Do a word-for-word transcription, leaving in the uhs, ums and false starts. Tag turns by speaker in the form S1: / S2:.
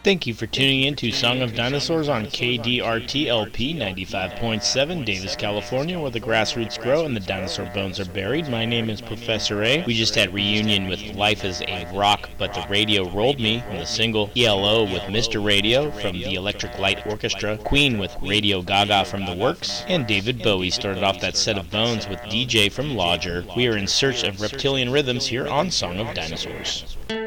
S1: Thank you for tuning in to Song of Dinosaurs on K D R T L P ninety-five point seven, Davis, California, where the grassroots grow and the dinosaur bones are buried. My name is Professor A. We just had reunion with Life as a Rock, but the Radio Rolled Me from the single, E L O with Mister Radio from the Electric Light Orchestra, Queen with Radio Gaga from The Works, and David Bowie started off that set of bones with D J from Lodger. We are in search of reptilian rhythms here on Song of Dinosaurs.